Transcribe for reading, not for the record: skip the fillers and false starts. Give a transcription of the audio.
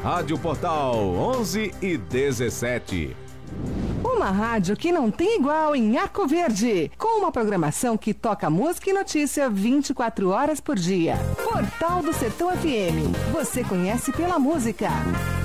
Rádio Portal 11 e 17. Uma rádio que não tem igual em Arco Verde, com uma programação que toca música e notícia 24 horas por dia. Portal do Sertão FM, você conhece pela música.